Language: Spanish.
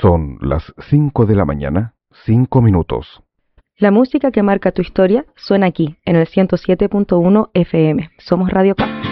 Son las 5 de la mañana, 5 minutos. La música que marca tu historia suena aquí, en el 107.1 FM. Somos Radio K.